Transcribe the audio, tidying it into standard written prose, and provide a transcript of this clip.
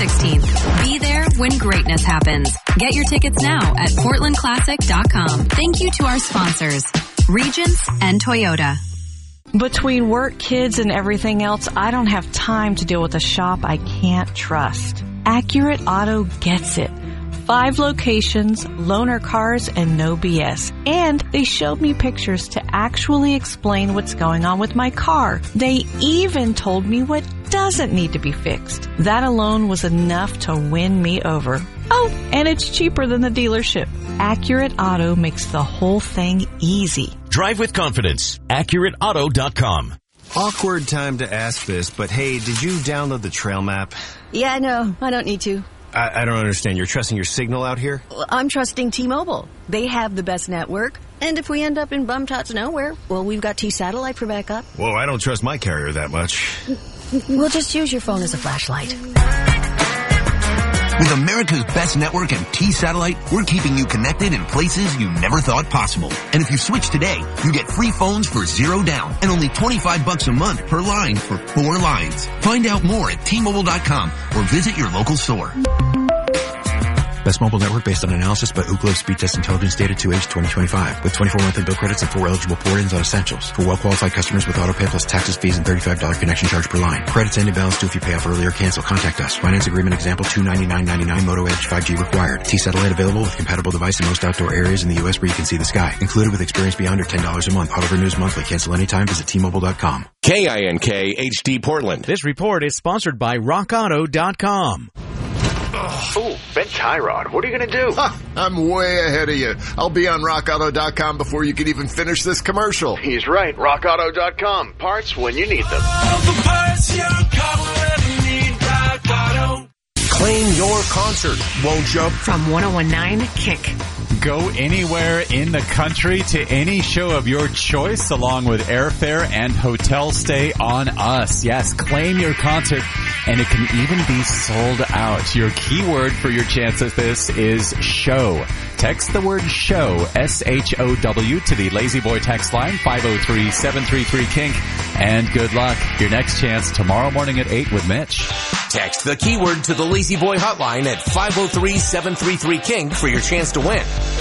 16th. Be there when greatness happens. Get your tickets now at PortlandClassic.com. Thank you to our sponsors, Regents and Toyota. Between work, kids, and everything else, I don't have time to deal with a shop I can't trust. Accurate Auto gets it. 5 locations, loaner cars, and no BS. And they showed me pictures to actually explain what's going on with my car. They even told me what doesn't need to be fixed. That alone was enough to win me over. Oh, and it's cheaper than the dealership. Accurate Auto makes the whole thing easy. Drive with confidence. AccurateAuto.com. Awkward time to ask this, but hey, did you download the trail map? Yeah, no, I don't need to. I don't understand. You're trusting your signal out here? Well, I'm trusting T-Mobile. They have the best network. And if we end up in bum-tots nowhere, well, we've got T-Satellite for backup. Well, I don't trust my carrier that much. We'll just use your phone as a flashlight. With America's best network and T-Satellite, we're keeping you connected in places you never thought possible. And if you switch today, you get free phones for $0 down and only $25 a month per line for 4 lines. Find out more at T-Mobile.com or visit your local store. Best mobile network based on analysis by Ookla Speed Test Intelligence data to age 2025 with 24 monthly bill credits and 4 eligible port-ins on essentials. For well-qualified customers with autopay plus taxes, fees, and $35 connection charge per line. Credits end in balance due if you pay off early or cancel. Contact us. Finance agreement example $299.99 Moto Edge 5G required. T-Satellite available with compatible device in most outdoor areas in the U.S. where you can see the sky. Included with experience beyond or $10 a month. Auto renews monthly. Cancel anytime. Visit T-Mobile.com. KINK HD Portland. This report is sponsored by RockAuto.com. Oh, Ben Tyrod, what are you going to do? I'm way ahead of you. I'll be on RockAuto.com before you can even finish this commercial. He's right. RockAuto.com. Parts when you need them. Claim your concert, won't you? From 101.9 Kick. Go anywhere in the country to any show of your choice along with airfare and hotel stay on us. Yes, claim your concert and it can even be sold out. Your keyword for your chance at this is show. Text the word show, S-H-O-W, to the Lazy Boy text line, 503-733-KINK, and good luck. Your next chance tomorrow morning at 8 with Mitch. Text the keyword to the Lazy Boy hotline at 503-733-KINK for your chance to win.